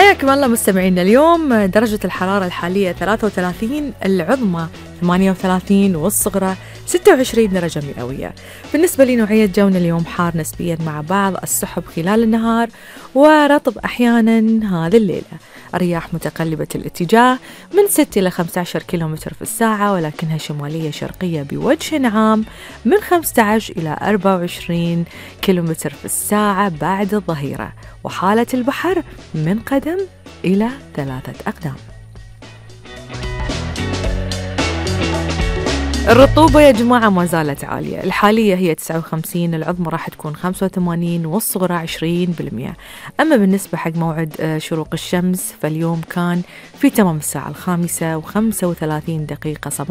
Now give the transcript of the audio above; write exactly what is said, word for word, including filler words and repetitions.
حياكم الله مستمعينا. اليوم درجة الحرارة الحالية ثلاثة وثلاثين، العظمى ثمانية وثلاثين والصغرى ستة وعشرين درجة مئوية. بالنسبة لنوعية جونا اليوم حار نسبيا مع بعض السحب خلال النهار ورطب أحيانا هذه الليلة. الرياح متقلبة الاتجاه من ستة إلى خمسة عشر كيلومتر في الساعة، ولكنها شمالية شرقية بوجه عام من خمسة عشر إلى أربعة وعشرين كيلومتر في الساعة بعد الظهيرة، وحالة البحر من قدم إلى ثلاثة أقدام. الرطوبة يا جماعة ما زالت عالية، الحالية هي تسعة وخمسين، العظمى راح تكون خمسة وثمانين والصغرى عشرين بالمئة. أما بالنسبة حق موعد شروق الشمس فاليوم كان في تمام الساعة الخامسة وخمسة وثلاثين دقيقة صباحا.